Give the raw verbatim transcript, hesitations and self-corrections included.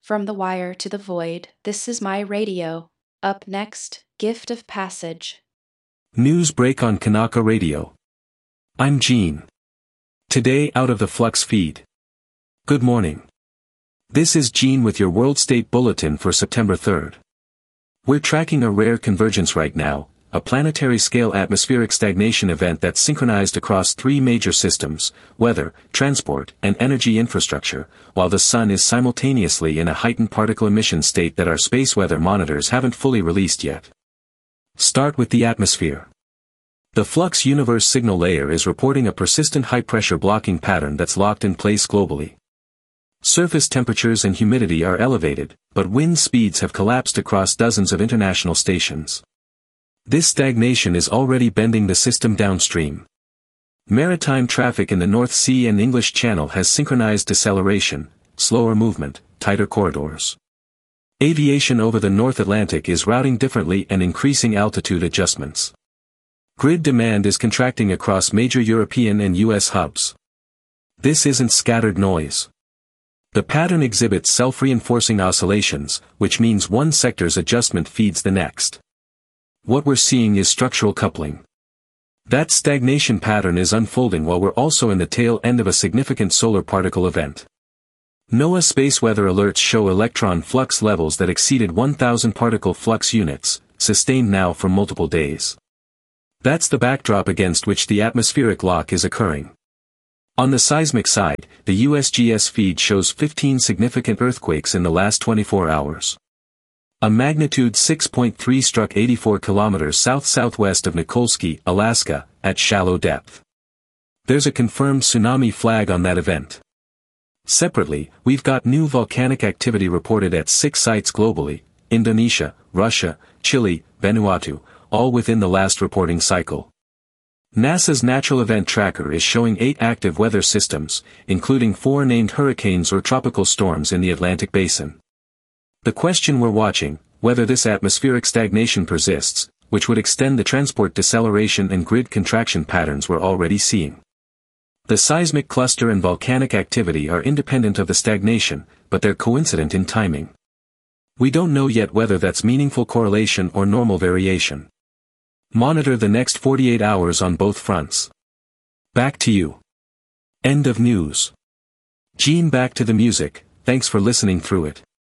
From the wire to the void, this is my radio. Up next, Gift of Passage. News break on Kanaka Radio. I'm Gene. Today out of the Flux feed. Good morning. This is Gene with your World State Bulletin for September third. We're tracking a rare convergence right now, a planetary-scale atmospheric stagnation event that's synchronized across three major systems: weather, transport, and energy infrastructure, while the Sun is simultaneously in a heightened particle emission state that our space weather monitors haven't fully released yet. Start with the atmosphere. The Flux Universe signal layer is reporting a persistent high-pressure blocking pattern that's locked in place globally. Surface temperatures and humidity are elevated, but wind speeds have collapsed across dozens of international stations. This stagnation is already bending the system downstream. Maritime traffic in the North Sea and English Channel has synchronized deceleration, slower movement, tighter corridors. Aviation over the North Atlantic is routing differently and increasing altitude adjustments. Grid demand is contracting across major European and U S hubs. This isn't scattered noise. The pattern exhibits self-reinforcing oscillations, which means one sector's adjustment feeds the next. What we're seeing is structural coupling. That stagnation pattern is unfolding while we're also in the tail end of a significant solar particle event. NOAA space weather alerts show electron flux levels that exceeded one thousand particle flux units, sustained now for multiple days. That's the backdrop against which the atmospheric lock is occurring. On the seismic side, the U S G S feed shows fifteen significant earthquakes in the last twenty-four hours. A magnitude six point three struck eighty-four kilometers south-southwest of Nikolsky, Alaska, at shallow depth. There's a confirmed tsunami flag on that event. Separately, we've got new volcanic activity reported at six sites globally: Indonesia, Russia, Chile, Vanuatu, all within the last reporting cycle. NASA's Natural Event Tracker is showing eight active weather systems, including four named hurricanes or tropical storms in the Atlantic Basin. The question we're watching, whether this atmospheric stagnation persists, which would extend the transport deceleration and grid contraction patterns we're already seeing. The seismic cluster and volcanic activity are independent of the stagnation, but they're coincident in timing. We don't know yet whether that's meaningful correlation or normal variation. Monitor the next forty-eight hours on both fronts. Back to you. End of news. Gene, back to the music. Thanks for listening through it.